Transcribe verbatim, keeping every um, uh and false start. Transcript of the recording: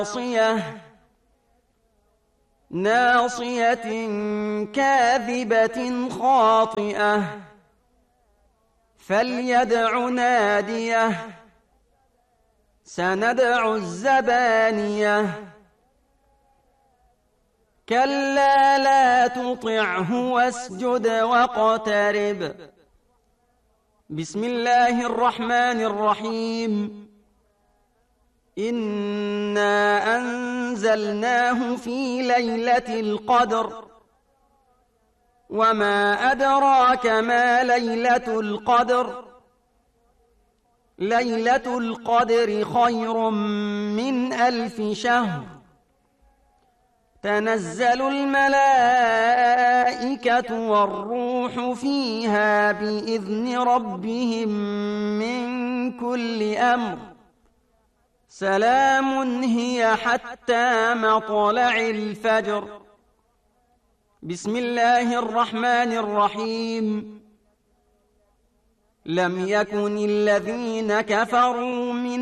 ناصية ناصية كاذبة خاطئة فليدع ناديه سندع الزبانية كلا لا تطعه واسجد واقترب. بسم الله الرحمن الرحيم. إنا أنزلناه في ليلة القدر وما أدراك ما ليلة القدر ليلة القدر خير من ألف شهر تنزل الملائكة والروح فيها بإذن ربهم من كل أمر سلام هي حتى مطلع الفجر. بسم الله الرحمن الرحيم. لم يكن الذين كفروا من